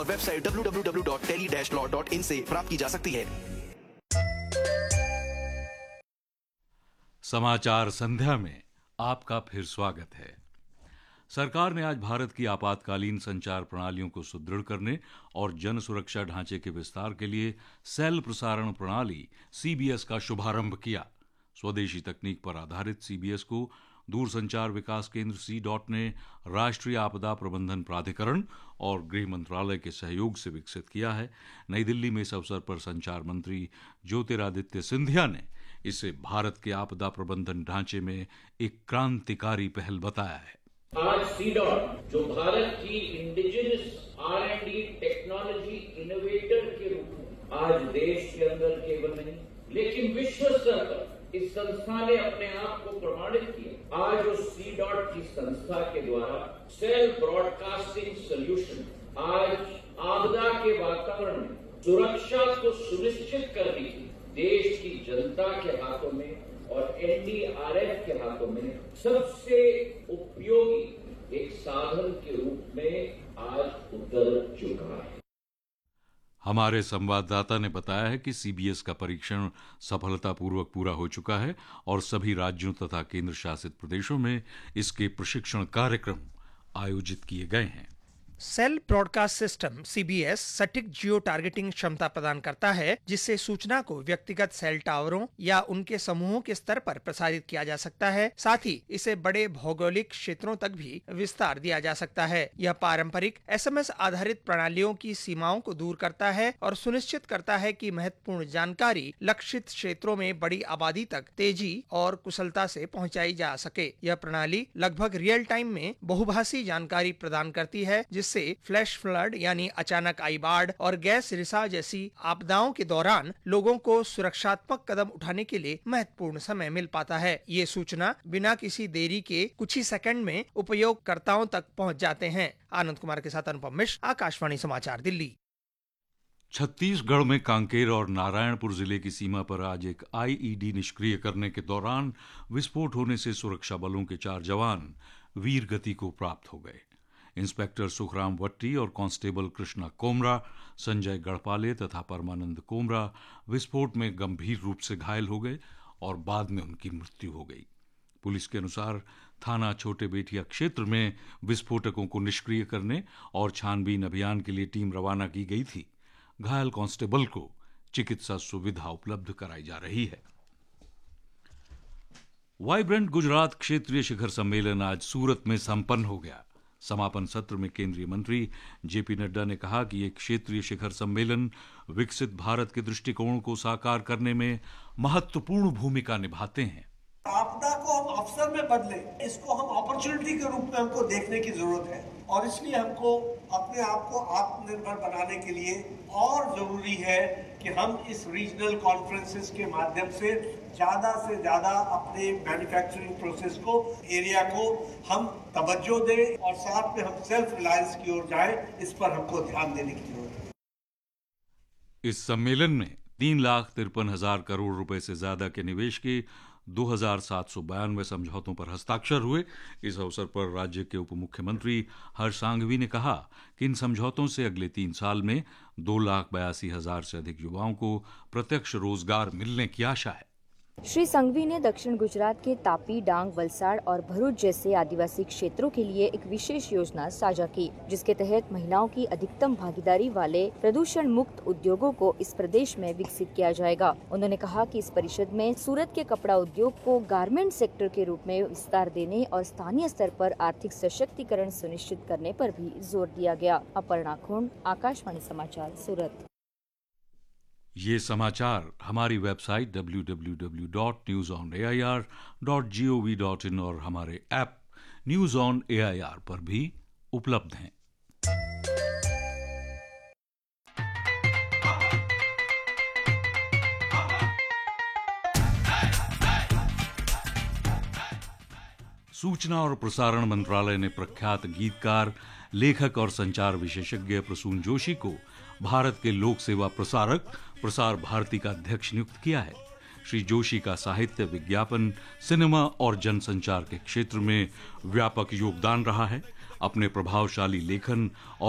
और website www.tele-law.in से प्राप्त की जा सकती है। समाचार संध्या में आपका फिर स्वागत है। सरकार ने आज भारत की आपातकालीन संचार प्रणालियों को सुदृढ़ करने और जन सुरक्षा ढांचे के विस्तार के लिए सेल प्रसारण प्रणाली सीबीएस का शुभारंभ किया। स्वदेशी तकनीक पर आधारित सीबीएस को दूरसंचार विकास केंद्र सी.डॉट ने राष्ट्रीय आपदा प्रबंधन प्राधिकरण और गृह मंत्रालय के सहयोग से विकसित किया है। नई दिल्ली में इस अवसर पर संचार मंत्री ज्योतिरादित्य सिंधिया ने इसे भारत के आपदा प्रबंधन ढांचे में एक क्रांतिकारी पहल बताया है। आज सी.डॉट जो भारत की इंडिजिनस R&D टेक्नोलॉजी इनोवेटर के रूप में आज देश के अंदर केवल नहीं लेकिन विश्व स्तर पर इस संस्था ने अपने आप को प्रमाणित किया। आज उस सी.डॉट की संस्था के द्वारा सेल ब्रॉडकास्टिंग सॉल्यूशन आज आपदा के वातावरण में सुरक्षा को सुनिश्चित करने की देश की जनता के हाथों में और एनडीआरएफ के हाथों में सबसे उपयोगी एक साधन के रूप में आज उतर चुका है। हमारे संवाददाता ने बताया है कि सीबीएस का परीक्षण सफलतापूर्वक पूरा हो चुका है और सभी राज्यों तथा केंद्र शासित प्रदेशों में इसके प्रशिक्षण कार्यक्रम आयोजित किए गए हैं। सेल ब्रॉडकास्ट सिस्टम सीबीएस सटीक जियो टारगेटिंग क्षमता प्रदान करता है, जिससे सूचना को व्यक्तिगत सेल टावरों या उनके समूहों के स्तर पर प्रसारित किया जा सकता है। साथ ही इसे बड़े भौगोलिक क्षेत्रों तक भी विस्तार दिया जा सकता है। यह पारंपरिक एसएमएस आधारित प्रणालियों की सीमाओं को दूर करता है और सुनिश्चित करता है कि महत्वपूर्ण जानकारी लक्षित क्षेत्रों में बड़ी आबादी तक तेजी और कुशलता से पहुंचाई जा सके। यह प्रणाली लगभग रियल टाइम में बहुभाषी जानकारी प्रदान करती है, जिससे फ्लैश फ्लड यानी अचानक आई बाढ़ और गैस रिसाव जैसी आपदाओं के दौरान लोगों को सुरक्षात्मक कदम उठाने के लिए महत्वपूर्ण समय मिल पाता है। ये सूचना बिना किसी देरी के कुछ ही सेकंड में उपयोगकर्ताओं तक पहुंच जाते हैं। आनंद कुमार के साथ अनुपम मिश्र, आकाशवाणी समाचार, दिल्ली। छत्तीसगढ़ में कांकेर और नारायणपुर जिले की सीमा पर आज एक आईईडी निष्क्रिय करने के दौरान विस्फोट होने से सुरक्षा बलों के 4 जवान वीर गति को प्राप्त हो गए। इंस्पेक्टर सुखराम वट्टी और कांस्टेबल कृष्णा कोमरा, संजय गढ़पाले तथा परमानंद कोमरा विस्फोट में गंभीर रूप से घायल हो गए और बाद में उनकी मृत्यु हो गई। पुलिस के अनुसार थाना छोटे बेटिया क्षेत्र में विस्फोटकों को निष्क्रिय करने और छानबीन अभियान के लिए टीम रवाना की गई थी। घायल कांस्टेबल को चिकित्सा सुविधा उपलब्ध कराई जा रही है। वाइब्रेंट गुजरात क्षेत्रीय शिखर सम्मेलन आज सूरत में संपन्न हो गया। समापन सत्र में केंद्रीय मंत्री जेपी नड्डा ने कहा कि ये क्षेत्रीय शिखर सम्मेलन विकसित भारत के दृष्टिकोण को साकार करने में महत्वपूर्ण भूमिका निभाते हैं। आपदा को हम अवसर में बदले, इसको हम अपॉर्चुनिटी के रूप में हमको देखने की जरूरत है और इसलिए हमको अपने आप को आत्मनिर्भर बनाने के लिए और जरूरी है कि हम इस रीजनल कॉन्फ्रेंसेस के माध्यम से ज्यादा अपने मैन्युफैक्चरिंग प्रोसेस को, एरिया को हम तवज्जो दें और साथ में हम सेल्फ रिलायंस की ओर जाएं। इस पर हमको ध्यान देने की जरूरत है। इस सम्मेलन में 3,53,000 करोड़ रुपए से ज्यादा के निवेश के 2,792 समझौतों पर हस्ताक्षर हुए। इस अवसर पर राज्य के उप मुख्यमंत्री हर्ष सांघवी ने कहा कि इन समझौतों से अगले 3 साल में 2,82,000 से अधिक युवाओं को प्रत्यक्ष रोजगार मिलने की आशा है। श्री संघवी ने दक्षिण गुजरात के तापी, डांग, वलसाड़ और भरूच जैसे आदिवासी क्षेत्रों के लिए एक विशेष योजना साझा की, जिसके तहत महिलाओं की अधिकतम भागीदारी वाले प्रदूषण मुक्त उद्योगों को इस प्रदेश में विकसित किया जाएगा। उन्होंने कहा कि इस परिषद में सूरत के कपड़ा उद्योग को गारमेंट सेक्टर के रूप में विस्तार देने और स्थानीय स्तर पर आर्थिक सशक्तिकरण सुनिश्चित करने पर भी जोर दिया गया। अपर्णा खुंड, आकाशवाणी समाचार, सूरत। ये समाचार हमारी वेबसाइट www.newsonair.gov.in और हमारे ऐप न्यूज ऑन एआईआर पर भी उपलब्ध हैं। सूचना और प्रसारण मंत्रालय ने प्रख्यात गीतकार, लेखक और संचार विशेषज्ञ प्रसून जोशी को भारत के लोक सेवा प्रसारक प्रसार भारती का अध्यक्ष नियुक्त किया है। श्री जोशी का साहित्य, विज्ञापन, सिनेमा और जनसंचार के क्षेत्र में व्यापक योगदान रहा है। अपने प्रभावशाली लेखन और